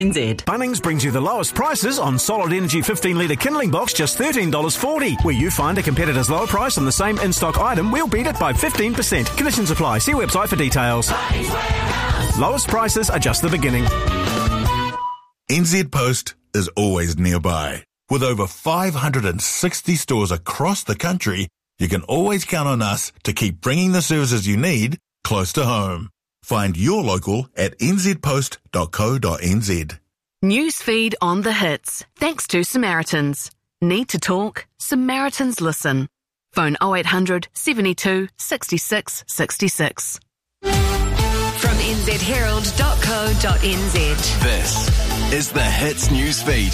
NZ. Bunnings brings you the lowest prices on Solid Energy 15-litre kindling box, just $13.40. Where you find a competitor's lower price on the same in-stock item, we'll beat it by 15%. Conditions apply. See website for details. Lowest prices are just the beginning. NZ Post is always nearby. With over 560 stores across the country, you can always count on us to keep bringing the services you need close to home. Find your local at nzpost.co.nz. Newsfeed on the hits. Thanks to Samaritans. Need to talk? Samaritans listen. Phone 0800 72 66 66. From nzherald.co.nz. This is the Hits Newsfeed.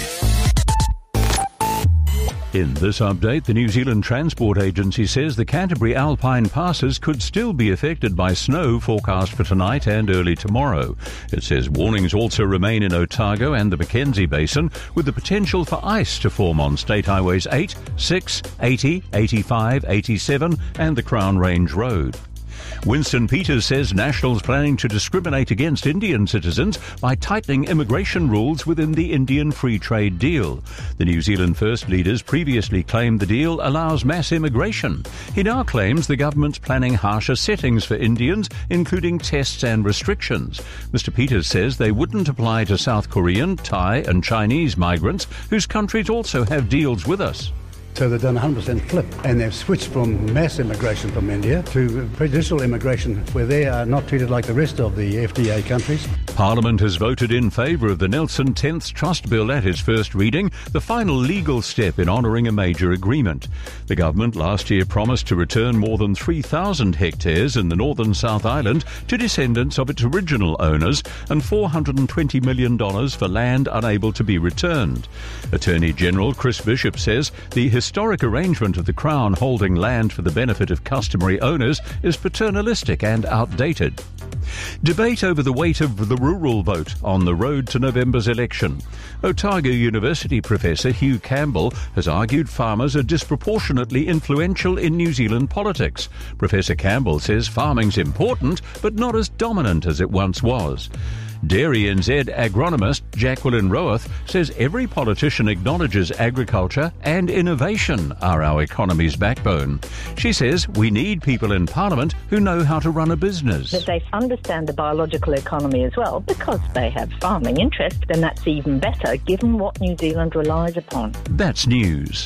In this update, the New Zealand Transport Agency says the Canterbury Alpine passes could still be affected by snow forecast for tonight and early tomorrow. It says warnings also remain in Otago and the Mackenzie Basin, with the potential for ice to form on State Highways 8, 6, 80, 85, 87 and the Crown Range Road. Winston Peters says Nationals planning to discriminate against Indian citizens by tightening immigration rules within the Indian Free Trade Deal. The New Zealand First leaders previously claimed the deal allows mass immigration. He now claims the government's planning harsher settings for Indians, including tests and restrictions. Mr. Peters says they wouldn't apply to South Korean, Thai and Chinese migrants whose countries also have deals with us. So they've done a 100% flip, and they've switched from mass immigration from India to prejudicial immigration, where they are not treated like the rest of the FTA countries. Parliament has voted in favour of the Nelson 10th Trust Bill at its first reading, the final legal step in honouring a major agreement. The government last year promised to return more than 3,000 hectares in the northern South Island to descendants of its original owners and $420 million for land unable to be returned. Attorney General Chris Bishop says the historic arrangement of the Crown holding land for the benefit of customary owners is paternalistic and outdated. Debate over the weight of the rural vote on the road to November's election. Otago University professor Hugh Campbell has argued farmers are disproportionately influential in New Zealand politics. Professor Campbell says farming's important, but not as dominant as it once was. Dairy NZ agronomist Jacqueline Roath says every politician acknowledges agriculture and innovation are our economy's backbone. She says we need people in Parliament who know how to run a business. If they understand the biological economy as well, because they have farming interest, then that's even better given what New Zealand relies upon. That's news.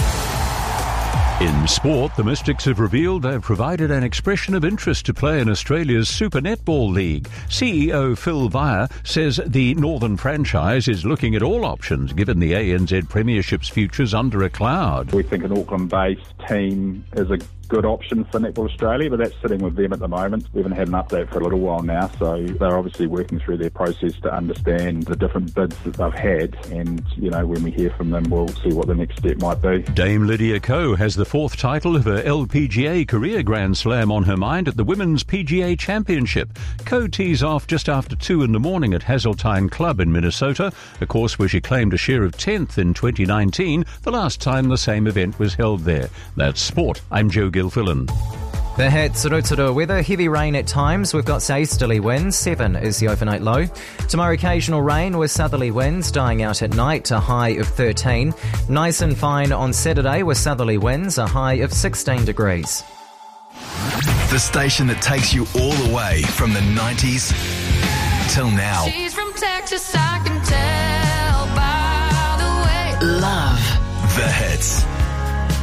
In sport, the Mystics have revealed they've provided an expression of interest to play in Australia's Super Netball League. CEO Phil Vire says the Northern franchise is looking at all options given the ANZ Premiership's futures under a cloud. We think an Auckland-based team is a good option for Netball Australia, but that's sitting with them at the moment. We haven't had an update for a little while now, so they're obviously working through their process to understand the different bids that they've had, and, when we hear from them, we'll see what the next step might be. Dame Lydia Ko has the fourth title of her LPGA Career Grand Slam on her mind at the Women's PGA Championship. Ko tees off just after 2 a.m. at Hazeltine Club in Minnesota, a course where she claimed a share of 10th in 2019, the last time the same event was held there. That's sport. I'm Joe Gilfillan. The Hits, Rotorua weather, heavy rain at times. We've got southeasterly winds, 7 is the overnight low. Tomorrow occasional rain with southerly winds dying out at night, a high of 13. Nice and fine on Saturday with southerly winds, a high of 16 degrees. The station that takes you all the way from the 90s till now. She's from Texas, I can